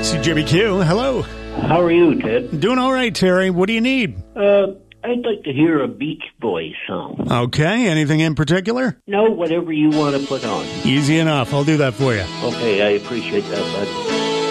CJBQ, hello. How are you, Ted? Doing all right, Terry. What do you need? I'd like to hear a Beach Boys song. Okay, anything in particular? No, whatever you want to put on. Easy enough. I'll do that for you. Okay, I appreciate that, bud.